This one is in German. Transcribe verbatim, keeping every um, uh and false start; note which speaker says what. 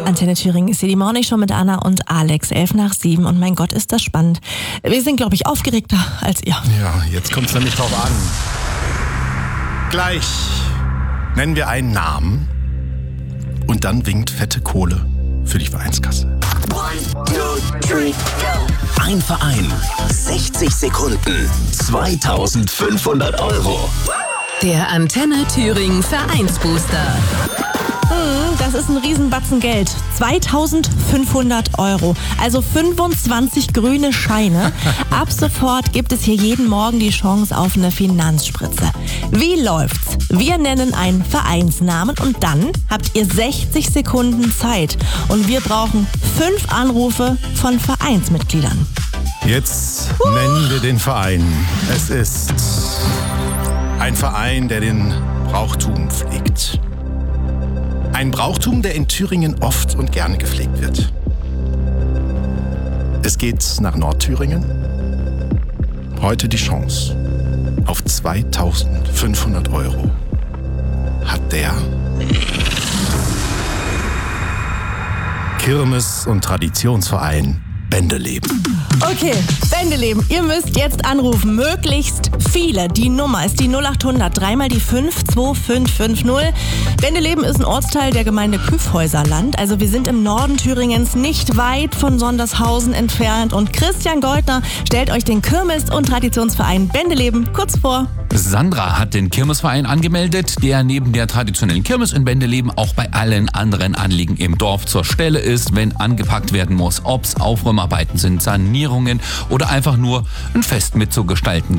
Speaker 1: Antenne Thüringen ist hier die Morning Show mit Anna und Alex, elf nach sieben. Und mein Gott, ist das spannend. Wir sind, glaube ich, aufgeregter als ihr.
Speaker 2: Ja, jetzt kommt es nämlich drauf an. Gleich nennen wir einen Namen und dann winkt fette Kohle für die Vereinskasse.
Speaker 3: Ein Verein, sechzig Sekunden, zweitausendfünfhundert Euro.
Speaker 4: Der Antenne Thüringen Vereinsbooster.
Speaker 1: Das ist ein Riesenbatzen Geld. zweitausendfünfhundert Euro. Also fünfundzwanzig grüne Scheine. Ab sofort gibt es hier jeden Morgen die Chance auf eine Finanzspritze. Wie läuft's? Wir nennen einen Vereinsnamen und dann habt ihr sechzig Sekunden Zeit. Und wir brauchen fünf Anrufe von Vereinsmitgliedern.
Speaker 2: Jetzt uh. nennen wir den Verein. Es ist ein Verein, der den Brauchtum pflegt. Ein Brauchtum, der in Thüringen oft und gerne gepflegt wird. Es geht nach Nordthüringen. Heute die Chance auf zweitausendfünfhundert Euro. Hat der Kirmes- und Traditionsverein Bendeleben.
Speaker 1: Okay, Bendeleben, ihr müsst jetzt anrufen, möglichst viele. Die Nummer ist die null acht hundert, dreimal die fünf, zwei fünf fünf null. Bendeleben ist ein Ortsteil der Gemeinde Küffhäuserland. Also wir sind im Norden Thüringens, nicht weit von Sondershausen entfernt. Und Christian Goldner stellt euch den Kirmes- und Traditionsverein Bendeleben kurz vor.
Speaker 5: Sandra hat den Kirmesverein angemeldet, der neben der traditionellen Kirmes in Bendeleben auch bei allen anderen Anliegen im Dorf zur Stelle ist, wenn angepackt werden muss, ob's Aufräumarbeiten sind, Sanierungen oder einfach nur ein Fest mitzugestalten.